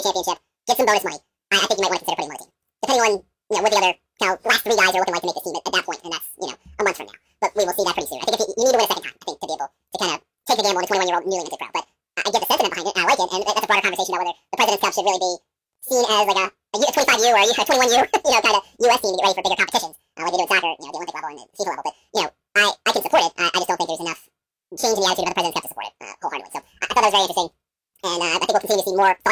championship, get some bonus money. I think you might want to consider putting him on the team, depending on what the other last three guys are looking like to make this team at that point, and that's a month from now. But we will see that pretty soon. I think if you need to win a second time, I think, to be able to kind of take the gamble on a 21-year-old newly minted pro. But I get the sentiment behind it, and I like it, and that's a broader conversation about whether the President's Cup should really be seen as like a 25U or a 21U, kind of U.S. team to get ready for bigger competitions, like they do in soccer, the Olympic level and the FIFA level. But I can support it. I just don't think there's enough change in the attitude of the President's Cup to support it wholeheartedly. So I thought that was very interesting, and I think we'll continue to see more